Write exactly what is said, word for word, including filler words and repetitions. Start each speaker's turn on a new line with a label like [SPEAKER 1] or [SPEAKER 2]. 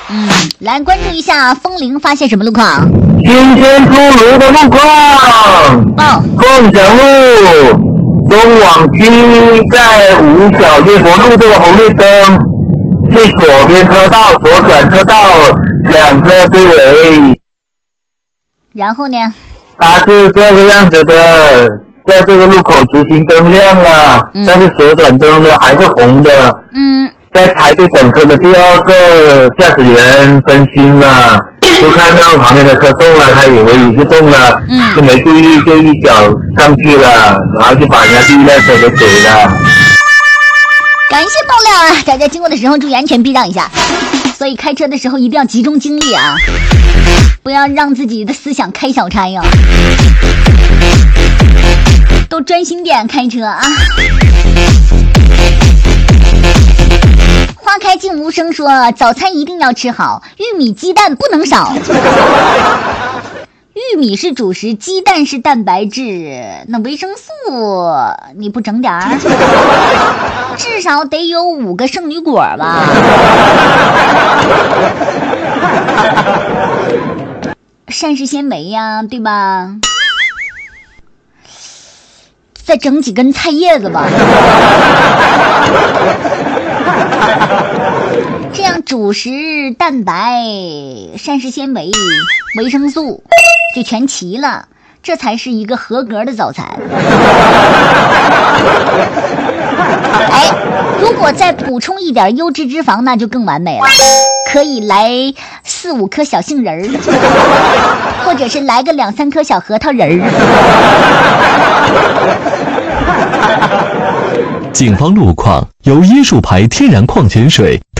[SPEAKER 1] 嗯，来关注一下风铃发现什么路况？
[SPEAKER 2] 今天出炉的路况。
[SPEAKER 1] 报。
[SPEAKER 2] 共享路中往区在五小叶国路这个红绿灯是左边车道左转车道两个对围。
[SPEAKER 1] 然后呢？
[SPEAKER 2] 它是这个样子的，在这个路口直行灯亮了，嗯、但是左转灯呢还是红的。
[SPEAKER 1] 嗯。
[SPEAKER 2] 在排队等车的第二个驾驶员分心了，就看到旁边的车动了，他以为你是动了，嗯、就没注意，就一脚上去了，然后就把人家第一辆车给怼了。
[SPEAKER 1] 感谢爆料啊！大家经过的时候注意安全，避让一下。所以开车的时候一定要集中精力啊，不要让自己的思想开小差呀，都专心点开车啊。花开静无声说，早餐一定要吃好，玉米鸡蛋不能少。玉米是主食，鸡蛋是蛋白质，那维生素你不整点儿，至少得有五个圣女果吧。膳食纤维呀，对吧？再整几根菜叶子吧。这样主食、蛋白、膳食纤维、维生素就全齐了，这才是一个合格的早餐。哎，如果再补充一点优质脂肪，那就更完美了，可以来四五颗小杏仁儿，或者是来个两三颗小核桃仁儿。
[SPEAKER 3] 警方路况由椰树牌天然矿泉水